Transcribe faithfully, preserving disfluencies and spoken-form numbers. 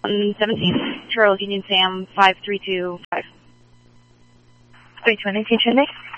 one seventeen, Charles Union Sam five three two five. three twenty, teacher next.